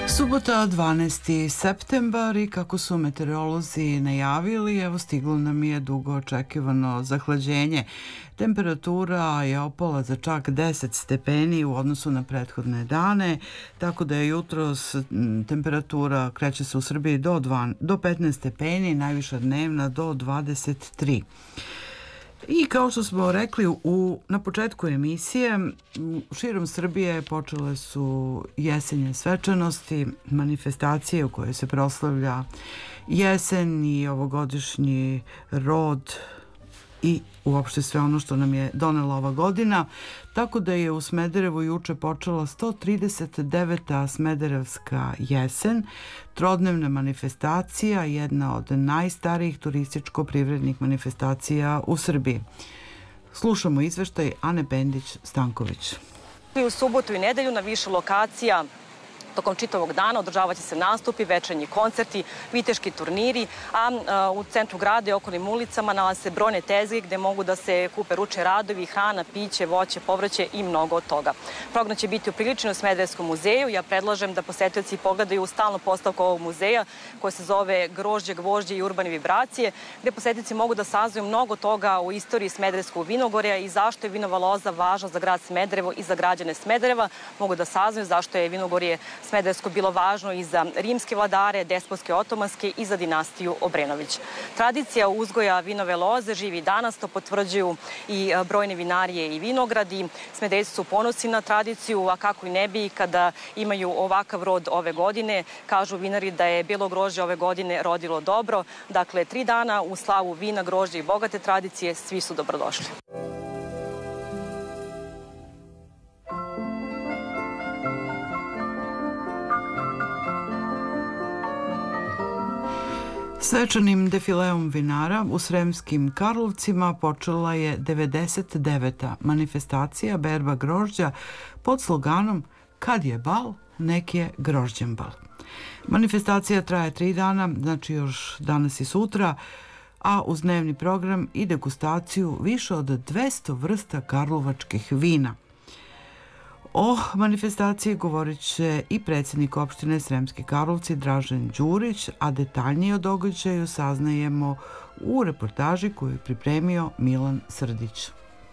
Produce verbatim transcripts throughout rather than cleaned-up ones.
Subota, dvanaesti septembar, i kako su meteorolozi najavili, evo stiglo nam je dugo očekivano zahlađenje. Temperatura je opala za čak deset stepeni u odnosu na prethodne dane, tako da je jutros temperatura kreće se u Srbiji do, do petnaest stepeni, najviša dnevna do dvadeset tri. I kao što smo rekli u, na početku emisije, širom Srbije počele su jesenje svečanosti, manifestacije u kojoj se proslavlja jesen i ovogodišnji rod i uopšte sve ono što nam je donela ova godina, tako da je u Smederevu juče počela sto trideset deveta Smederevska jesen, trodnevna manifestacija, jedna od najstarijih turističko-privrednih manifestacija u Srbiji. Slušamo izveštaj Ane Pendić-Stanković. U subotu i nedelju na više lokacija tokom čitavog dana održavaće se nastupi, večernji koncerti, viteški turniri, a u centru grada i okolnim ulicama nalaze se brojne tezge gde mogu da se kupe ručni radovi, hrana, piće, voće, povrće i mnogo od toga. Program će biti upriličen u Smederevskom muzeju. Ja predlažem da posetioci pogledaju stalnu postavku ovog muzeja koja se zove Grožđe, gvožđe i urbane vibracije, gde posetioci mogu da saznaju mnogo toga u istoriji Smederevskog vinogorja i zašto je vinova loza važna za grad Smederevo i za građane Smedereva. Mogu da saznaju zašto je vinogorje Smederevsko bilo važno i za rimske vladare, despotske, otomanske i za dinastiju Obrenović. Tradicija uzgoja vinove loze živi danas, to potvrđuju i brojne vinarije i vinogradi. Smederevci su ponosni na tradiciju, a kako i ne bi kada imaju ovakav rod ove godine. Kažu vinari da je bilo grožđe ove godine rodilo dobro. Dakle, tri dana u slavu vina, grožđe i bogate tradicije, svi su dobrodošli. Svečanim defileom vinara u Sremskim Karlovcima počela je devedeset deveta manifestacija berba grožđa pod sloganom "Kad je bal, nek je grožđen bal". Manifestacija traje tri dana, znači još danas i sutra, a uz dnevni program i degustaciju više od dvesta vrsta karlovačkih vina. O manifestaciji govorit će i predsjednik opštine Sremski Karlovci Dražen Đurić, a detaljnije o događaju saznajemo u reportaži koju je pripremio Milan Srdić.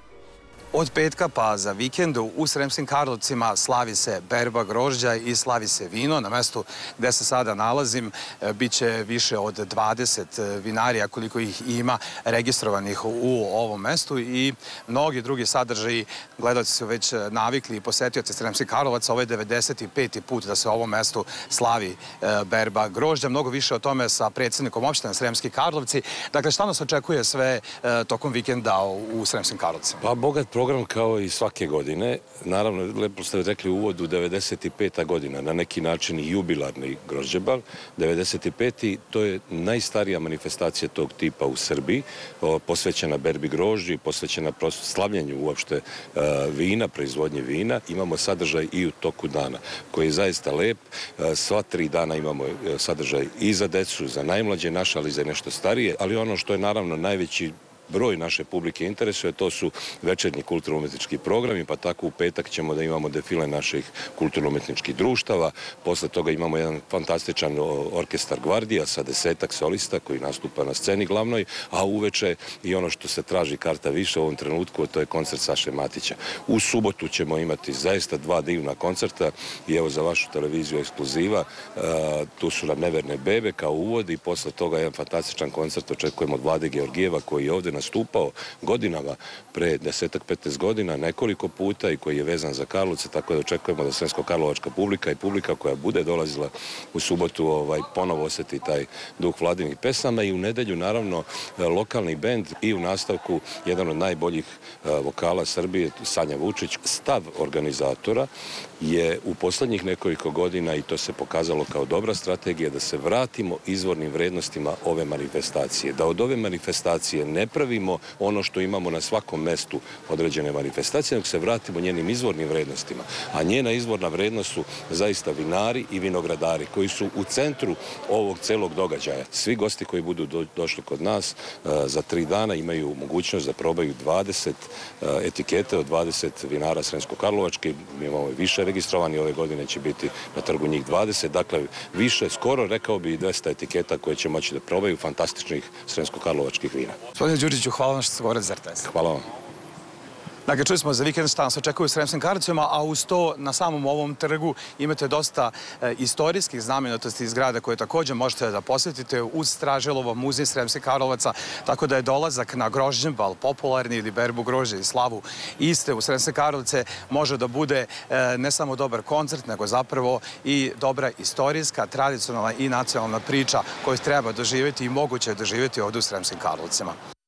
Od petka pa za vikendu u Sremskim Karlovcima slavi se berba grožđa i slavi se vino. Na mestu gde se sada nalazim biće više od dvadeset vinarija koliko ih ima registrovanih u ovom mestu i mnogi drugi sadržaji. Gledalci su već navikli i posetioci Sremskih Karlovaca. Ovo je devedeset peti put da se u ovom mestu slavi berba grožđa. Mnogo više o tome sa predsjednikom opštine Sremski Karlovci. Dakle, šta nas očekuje sve tokom vikenda u Sremskim Karlovcima? Pa bogat program kao i svake godine. Naravno, lepo ste rekli u uvodu, devedeset peta godina, na neki način i jubilarni grožđebal. devedeset peti to je najstarija manifestacija tog tipa u Srbiji, posvećena berbi grožđi, posvećena slavljenju uopšte vina, proizvodnje vina. Imamo sadržaj i u toku dana, koji je zaista lep. Sva tri dana imamo sadržaj i za decu, za najmlađe naše, ali i za nešto starije. Ali ono što je naravno najveći broj naše publike interesuje, to su večernji kulturno-umetnički programi, pa tako u petak ćemo da imamo defile naših kulturno-umetničkih društava, posle toga imamo jedan fantastičan orkestar Gvardija sa desetak solista koji nastupa na sceni glavnoj, a uveče i ono što se traži karta više u ovom trenutku, to je koncert Saše Matića. U subotu ćemo imati zaista dva divna koncerta i evo za vašu televiziju ekskluziva, tu su nam Neverne bebe kao uvod i posle toga jedan fantastičan koncert očekujemo od Vlade Georgijeva koji je ovde nastupao godinama, pre desetak petnaest godina, nekoliko puta i koji je vezan za Karlovce, tako da očekujemo da sremsko-karlovačka publika i publika koja bude dolazila u subotu ovaj, ponovo osjeti taj duh Vladinih pesama i u nedelju naravno lokalni bend i u nastavku jedan od najboljih vokala Srbije, Sanja Vučić. Stav organizatora je u poslednjih nekoliko godina, i to se pokazalo kao dobra strategija, da se vratimo izvornim vrednostima ove manifestacije, da od ove manifestacije ne pravi napravimo ono što imamo na svakom mestu određene manifestacije, nego se vratimo njenim izvornim vrednostima. A njena izvorna vrednost su zaista vinari i vinogradari koji su u centru ovog celog događaja. Svi gosti koji budu do, došli kod nas za tri dana imaju mogućnost da probaju dvadeset etikete od dvadeset vinara Sremsko-Karlovačke. Mi imamo više registrovani, ove godine će biti na trgu njih dvadeset, dakle više, skoro rekao bi dvesta etiketa koje će moći da probaju fantastičnih Sremsko-Karlovačkih vina. Gospodine Đuričiću, hvala vam što ste govorili za R T S. Hvala vam. Dakle, čuli smo za vikend šta nas očekuju u Sremskim Karlovcima, a uz to na samom ovom trgu imate dosta e, istorijskih znamenitosti iz grada koje također možete da posjetite uz Straželovo, muzej Sremskih Karlovaca, tako da je dolazak na grožđenbal, popularni ili berbu grožđe i slavu iste u Sremske Karlovce može da bude e, ne samo dobar koncert, nego zapravo i dobra istorijska, tradicionalna i nacionalna priča koju treba doživjeti i moguće je doživjeti ovdje u Sremskim Karlovcima.